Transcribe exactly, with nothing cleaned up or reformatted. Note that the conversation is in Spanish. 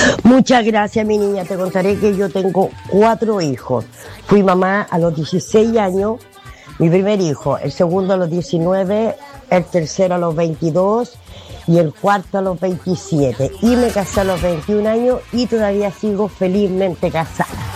Muchas gracias, mi niña. Te contaré que yo tengo cuatro hijos. Fui mamá a los dieciséis años, mi primer hijo, el segundo a los diecinueve, el tercero a los veintidós y el cuarto a los veintisiete. Y me casé a los veintiún años y todavía sigo felizmente casada.